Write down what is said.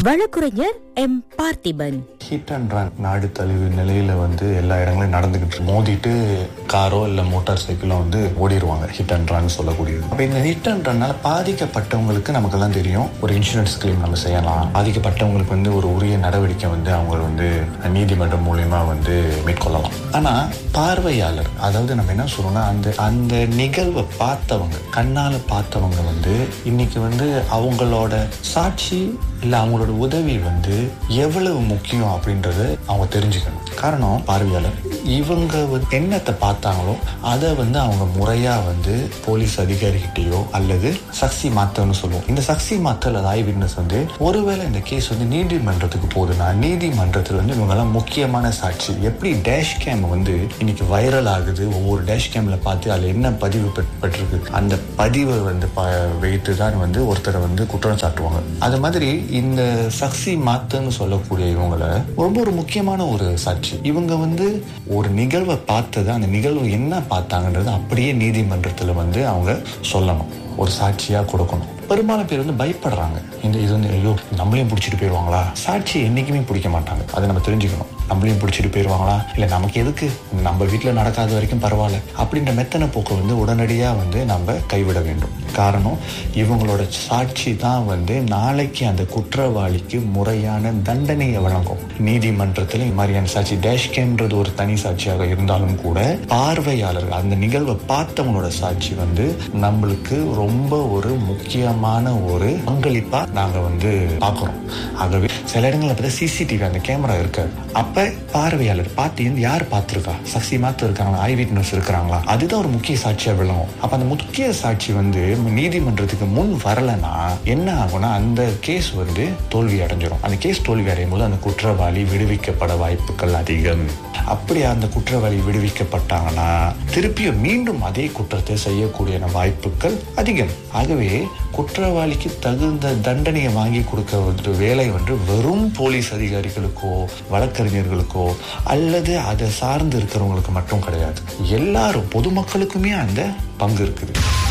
வழக்குரைஞர் M Parthiban. Hit and run நாடு தழுவி நிலையில எல்லா இடங்களையும் நடந்துகிட்டு மோதிட்டு காரோ இல்ல மோட்டார் சைக்கிளோ ஓடிடுவாங்க. ஹிட் அண்ட் ரன் சொல்லக்கூடியது. அப்ப இந்த ஹிட் அண்ட் ரன்னால பாதிக்கப்பட்டவங்களுக்கு நமக்கெல்லாம் தெரியும், ஒரு இன்சூரன்ஸ் கிளைம் நம்ம செய்யலாம். பாதிக்கப்பட்டவங்களுக்கு ஒரு உரிய நடவடிக்கை அவங்க நீதிமன்றம் மூலியமா மேற்கொள்ளலாம். ஆனா பார்வையாளர், அதாவது நம்ம என்ன சொல்றோம்னா, அந்த நிகழ்வை பார்த்தவங்க, கண்ணால பார்த்தவங்க இன்னைக்கு அவங்களோட சாட்சி இல்ல அவங்களோட உதவி எவ்வளவு முக்கியம் அப்படின்றது அவங்க தெரிஞ்சுக்கணும். காரணம், பார்வையாளர் இவங்க என்னத்தை பார்த்தாங்களோ அதை அவங்க முறையா போலீஸ் அதிகாரிகிட்டயோ அல்லது சக்சி மாத்தல்னு சொல்லுவோம். இந்த சக்சி மாத்தல் அது ஐ விட்னஸ் ஒருவேளை இந்த கேஸ் நீதிமன்றத்துக்கு போகுதுன்னா, நீதிமன்றத்தில் இவங்க எல்லாம் முக்கியமான சாட்சி. எப்படி டேஷ் கேம் இன்னைக்கு வைரல் ஆகுது, ஒவ்வொரு டேஷ் கேம்ல பார்த்து அதுல என்ன பதிவு பெற்றிருக்கு, அந்த பதிவை வைத்துதான் ஒருத்தரை குற்றம் சாட்டுவாங்க. அது மாதிரி இந்த சக்சி மாத்தன்னு சொல்லக்கூடிய இவங்களை ரொம்ப ஒரு முக்கியமான ஒரு சாட்சி. இவங்க ஒரு நிகழ்வை பார்த்தது, அந்த நிகழ்வு என்ன பார்த்தாங்கன்றது அப்படியே நீதிமன்றத்துல அவங்க சொல்லணும், ஒரு சாட்சியா கொடுக்கணும். பெரும்பாலான பேர் பயப்படுறாங்க. இது ஐயோ நம்மளையும் பிடிச்சிட்டு போயிடுவாங்களா? சாட்சி என்னைக்குமே பிடிக்க மாட்டாங்க, அதை நம்ம தெரிஞ்சுக்கணும். நம்மளையும் பிடிச்சிட்டு போயிடுவாங்களா, இல்ல நமக்கு எதுக்கு, நம்ம வீட்டுல நடக்காத வரைக்கும் பரவாயில்ல அப்படின்ற மெத்தனை போக்க உடனடியா நம்ம கைவிட வேண்டும். காரணம், இவங்களோட சாட்சி தான் நாளைக்கு அந்த குற்றவாளிக்கு முறையான தண்டனையை வழங்கும். நீதிமன்றத்துல இந்த மாதிரியான சாட்சி, டேஷ் கேம்ன்றது ஒரு தனி சாட்சியாக இருந்தாலும் கூட, பார்வையாளர்கள் அந்த நிகழ்வை பார்த்தவங்களோட சாட்சி நம்மளுக்கு ரொம்ப ஒரு முக்கியமான ஒரு பங்களிப்பா நாங்க பாக்குறோம். ஆகவே சில இடங்கள்ல பார்த்தா சிசிடிவி அந்த கேமரா இருக்காது. அப்ப பார்வையாளர் பார்த்து யார் பார்த்திருக்கா, சக்சி மாத்த இருக்காங்களா, ஐ விட்னஸ் இருக்கிறாங்களா, அதுதான் ஒரு முக்கிய சாட்சியா விளங்கும். அப்ப அந்த முக்கிய சாட்சி நீதிமன்றத்துக்கு முன் வரலன்னா என்ன ஆகும்னா, அந்த கேஸ் தோல்வி அடைஞ்சிடும். அந்த கேஸ் தோல்வி அடையும் போது அந்த குற்றவாளி விடுவிக்கப்பட வாய்ப்புகள் அதிகம். அப்படி அந்த குற்றவாளி விடுவிக்கப்பட்டாங்கன்னா திருப்பியும் மீண்டும் அதே குற்றத்தை செய்யக்கூடிய வாய்ப்புகள் அதிகம். ஆகவே குற்றவாளிக்கு தகுந்த தண்டனையை வாங்கி கொடுக்க வேலை வெறும் போலீஸ் அதிகாரிகளுக்கோ வழக்கறிஞர்களுக்கோ அல்லது அதை சார்ந்து இருக்கிறவங்களுக்கு மட்டும் கிடையாது. எல்லாரும் பொதுமக்களுக்குமே அந்த பங்கு இருக்குது.